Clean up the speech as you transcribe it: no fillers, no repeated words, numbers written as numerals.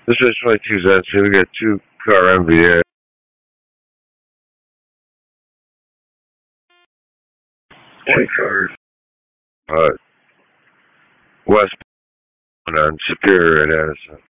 This is 22 cents. Here we got two car MVA. One car. Uh, West on Superior and Addison.